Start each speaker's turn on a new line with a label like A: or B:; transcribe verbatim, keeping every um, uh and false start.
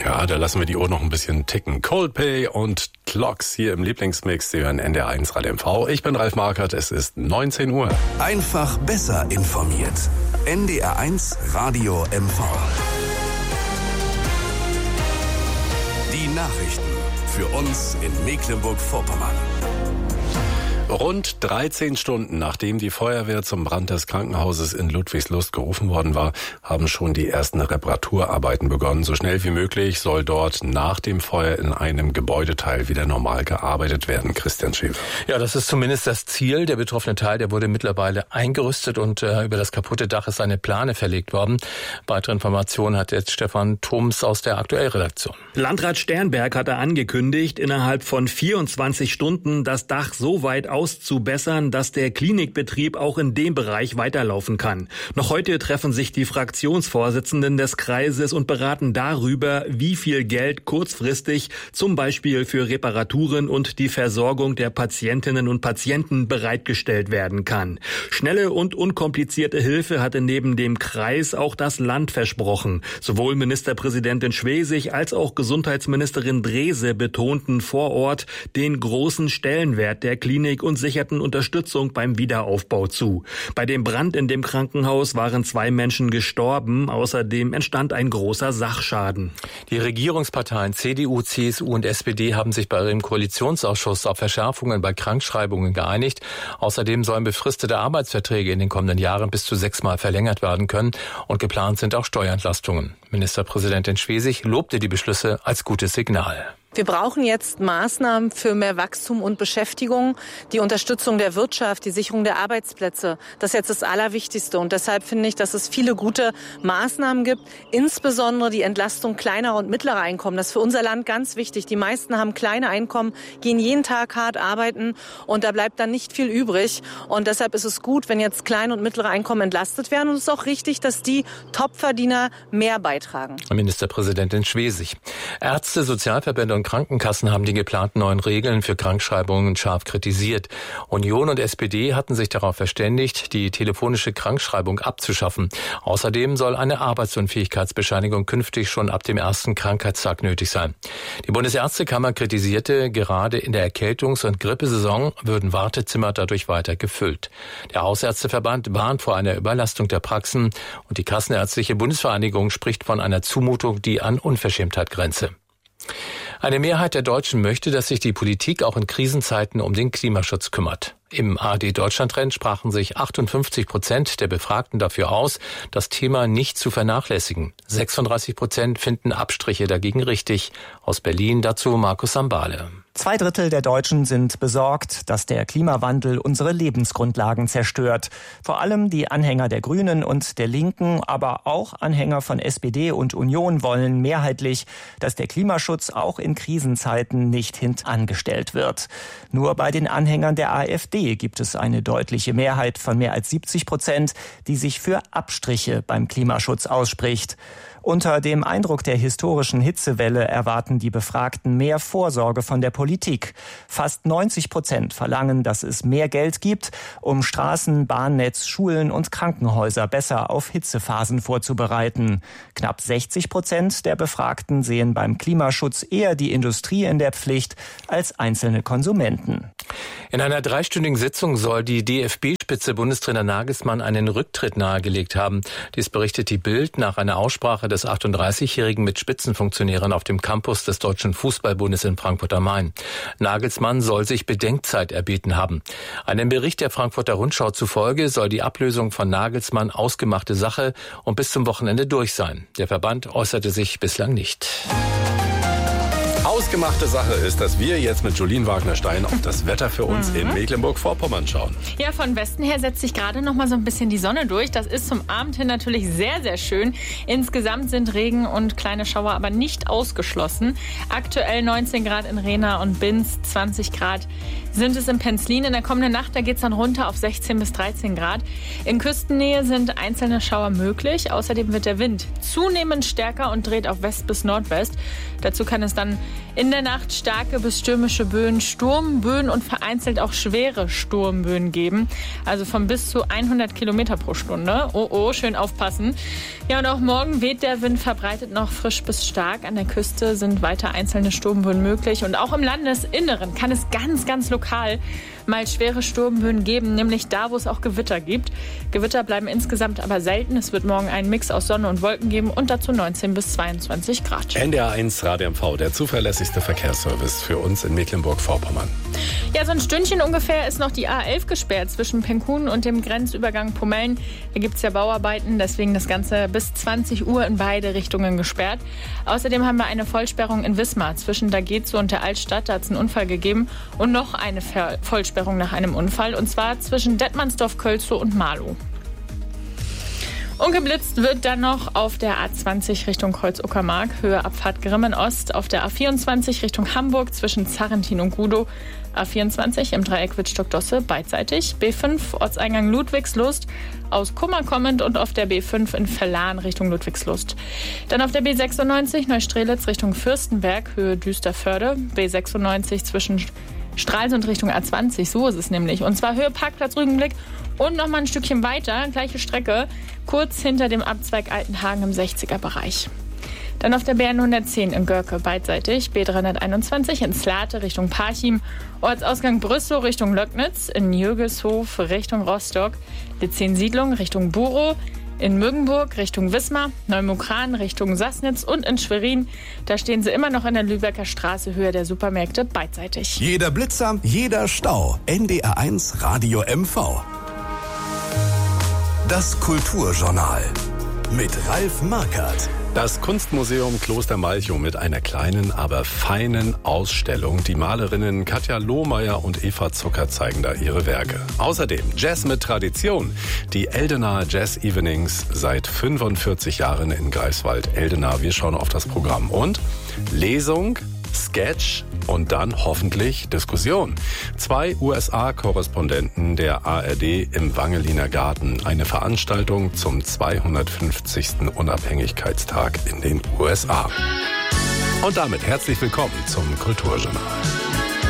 A: Ja, da lassen wir die Uhr noch ein bisschen ticken. Coldplay und Clocks hier im Lieblingsmix. Sie hören N D R eins Radio M V. Ich bin Ralf Markert, es ist neunzehn Uhr.
B: Einfach besser informiert. N D R eins Radio M V. Die Nachrichten für uns in Mecklenburg-Vorpommern.
A: Rund dreizehn Stunden nachdem die Feuerwehr zum Brand des Krankenhauses in Ludwigslust gerufen worden war, haben schon die ersten Reparaturarbeiten begonnen. So schnell wie möglich soll dort nach dem Feuer in einem Gebäudeteil wieder normal gearbeitet werden. Christian Schäfer.
C: Ja, das ist zumindest das Ziel. Der betroffene Teil, der wurde mittlerweile eingerüstet und äh, über das kaputte Dach ist eine Plane verlegt worden. Weitere Informationen hat jetzt Stefan Thoms aus der Aktuellredaktion.
D: Landrat Sternberg hatte angekündigt, innerhalb von vierundzwanzig Stunden das Dach so weit auszubessern, dass der Klinikbetrieb auch in dem Bereich weiterlaufen kann. Noch heute treffen sich die Fraktionsvorsitzenden des Kreises und beraten darüber, wie viel Geld kurzfristig zum Beispiel für Reparaturen und die Versorgung der Patientinnen und Patienten bereitgestellt werden kann. Schnelle und unkomplizierte Hilfe hatte neben dem Kreis auch das Land versprochen. Sowohl Ministerpräsidentin Schwesig als auch Gesundheitsministerin Drese betonten vor Ort den großen Stellenwert der Klinik und sicherten Unterstützung beim Wiederaufbau zu. Bei dem Brand in dem Krankenhaus waren zwei Menschen gestorben. Außerdem entstand ein großer Sachschaden.
C: Die Regierungsparteien C D U, C S U und S P D haben sich bei ihrem Koalitionsausschuss auf Verschärfungen bei Krankschreibungen geeinigt. Außerdem sollen befristete Arbeitsverträge in den kommenden Jahren bis zu sechsmal verlängert werden können. Und geplant sind auch Steuerentlastungen. Ministerpräsidentin Schwesig lobte die Beschlüsse als gutes Signal.
E: Wir brauchen jetzt Maßnahmen für mehr Wachstum und Beschäftigung, die Unterstützung der Wirtschaft, die Sicherung der Arbeitsplätze. Das ist jetzt das Allerwichtigste. Und deshalb finde ich, dass es viele gute Maßnahmen gibt, insbesondere die Entlastung kleinerer und mittlerer Einkommen. Das ist für unser Land ganz wichtig. Die meisten haben kleine Einkommen, gehen jeden Tag hart arbeiten und da bleibt dann nicht viel übrig. Und deshalb ist es gut, wenn jetzt kleine und mittlere Einkommen entlastet werden. Und es ist auch richtig, dass die Topverdiener mehr beitragen.
C: Ministerpräsidentin Schwesig. Ärzte, Sozialverbände und Krankenkassen haben die geplanten neuen Regeln für Krankschreibungen scharf kritisiert. Union und S P D hatten sich darauf verständigt, die telefonische Krankschreibung abzuschaffen. Außerdem soll eine Arbeitsunfähigkeitsbescheinigung künftig schon ab dem ersten Krankheitstag nötig sein. Die Bundesärztekammer kritisierte, gerade in der Erkältungs- und Grippesaison würden Wartezimmer dadurch weiter gefüllt. Der Hausärzteverband warnt vor einer Überlastung der Praxen und die Kassenärztliche Bundesvereinigung spricht von einer Zumutung, die an Unverschämtheit grenze. Eine Mehrheit der Deutschen möchte, dass sich die Politik auch in Krisenzeiten um den Klimaschutz kümmert. Im A R D-Deutschland-Trend sprachen sich achtundfünfzig Prozent der Befragten dafür aus, das Thema nicht zu vernachlässigen. sechsunddreißig Prozent finden Abstriche dagegen richtig. Aus Berlin dazu Markus Sambale.
F: Zwei Drittel der Deutschen sind besorgt, dass der Klimawandel unsere Lebensgrundlagen zerstört. Vor allem die Anhänger der Grünen und der Linken, aber auch Anhänger von S P D und Union wollen mehrheitlich, dass der Klimaschutz auch in Krisenzeiten nicht hintangestellt wird. Nur bei den Anhängern der AfD gibt es eine deutliche Mehrheit von mehr als siebzig Prozent, die sich für Abstriche beim Klimaschutz ausspricht. Unter dem Eindruck der historischen Hitzewelle erwarten die Befragten mehr Vorsorge von der Politik. Fast neunzig Prozent verlangen, dass es mehr Geld gibt, um Straßen, Bahnnetz, Schulen und Krankenhäuser besser auf Hitzephasen vorzubereiten. Knapp sechzig Prozent der Befragten sehen beim Klimaschutz eher die Industrie in der Pflicht als einzelne Konsumenten.
C: In einer dreistündigen Sitzung soll die D F B-Spitze Bundestrainer Nagelsmann einen Rücktritt nahegelegt haben. Dies berichtet die Bild nach einer Aussprache des achtunddreißigjährigen mit Spitzenfunktionären auf dem Campus des Deutschen Fußballbundes in Frankfurt am Main. Nagelsmann soll sich Bedenkzeit erbeten haben. Einem Bericht der Frankfurter Rundschau zufolge soll die Ablösung von Nagelsmann ausgemachte Sache und bis zum Wochenende durch sein. Der Verband äußerte sich bislang nicht.
A: Ausgemachte Sache ist, dass wir jetzt mit Jolien Wagner-Stein auf das Wetter für uns mhm. in Mecklenburg-Vorpommern schauen.
G: Ja, von Westen her setzt sich gerade noch mal so ein bisschen die Sonne durch. Das ist zum Abend hin natürlich sehr, sehr schön. Insgesamt sind Regen und kleine Schauer aber nicht ausgeschlossen. Aktuell neunzehn Grad in Rehna und Binz, zwanzig Grad sind es in Penzlin. In der kommenden Nacht, da geht es dann runter auf sechzehn bis dreizehn Grad. In Küstennähe sind einzelne Schauer möglich. Außerdem wird der Wind zunehmend stärker und dreht auf West bis Nordwest. Dazu kann es dann In der Nacht starke bis stürmische Böen, Sturmböen und vereinzelt auch schwere Sturmböen geben. Also von bis zu hundert Kilometer pro Stunde. Oh, oh, schön aufpassen. Ja, und auch morgen weht der Wind verbreitet noch frisch bis stark. An der Küste sind weiter einzelne Sturmböen möglich. Und auch im Landesinneren kann es ganz, ganz lokal mal schwere Sturmböen geben, nämlich da, wo es auch Gewitter gibt. Gewitter bleiben insgesamt aber selten. Es wird morgen einen Mix aus Sonne und Wolken geben und dazu neunzehn bis zweiundzwanzig Grad.
A: N D R eins Radio M V, der zuverlässigste Verkehrsservice für uns in Mecklenburg-Vorpommern.
G: Ja, so ein Stündchen ungefähr ist noch die A elf gesperrt zwischen Penkun und dem Grenzübergang Pomellen. Da gibt es ja Bauarbeiten, deswegen das Ganze bis zwanzig Uhr in beide Richtungen gesperrt. Außerdem haben wir eine Vollsperrung in Wismar zwischen Dagezo und der Altstadt. Da hat es einen Unfall gegeben und noch eine Ver- Vollsperrung nach einem Unfall, und zwar zwischen Detmandsdorf, Kölzow und Marlow. Ungeblitzt wird dann noch auf der A zwanzig Richtung Kreuz-Uckermark, Höhe Abfahrt Grimmen-Ost, auf der A vierundzwanzig Richtung Hamburg zwischen Zarrentin und Gudow, A vierundzwanzig im Dreieck Wittstock-Dosse beidseitig, B fünf Ortseingang Ludwigslust aus Kummer kommend und auf der B fünf in Verlan Richtung Ludwigslust. Dann auf der B sechsundneunzig Neustrelitz Richtung Fürstenberg, Höhe Düsterförde, B sechsundneunzig zwischen Stralsund Richtung A zwanzig, so ist es nämlich. Und zwar Höhe Parkplatz Rügenblick und noch mal ein Stückchen weiter, gleiche Strecke, kurz hinter dem Abzweig Altenhagen im sechziger Bereich. Dann auf der B hundertzehn in Görke beidseitig, B dreihunderteinundzwanzig in Slate Richtung Parchim, Ortsausgang Brüssow Richtung Löcknitz, in Jürgelshof Richtung Rostock, D zehn Siedlung Richtung Burow, in Müggenburg Richtung Wismar, Neumukran Richtung Sassnitz und in Schwerin. Da stehen sie immer noch in der Lübecker Straße, Höhe der Supermärkte, beidseitig.
B: Jeder Blitzer, jeder Stau. N D R eins Radio M V. Das Kulturjournal mit Ralf Markert.
A: Das Kunstmuseum Kloster Malchow mit einer kleinen, aber feinen Ausstellung. Die Malerinnen Katja Lohmeier und Eva Zucker zeigen da ihre Werke. Außerdem Jazz mit Tradition. Die Eldenaer Jazz Evenings seit fünfundvierzig Jahren in Greifswald. Eldenaer, wir schauen auf das Programm. Und Lesung, Sketch und dann hoffentlich Diskussion. Zwei U S A-Korrespondenten der A R D im Wangeliner Garten. Eine Veranstaltung zum zweihundertfünfzigsten Unabhängigkeitstag in den U S A. Und damit herzlich willkommen zum Kulturjournal.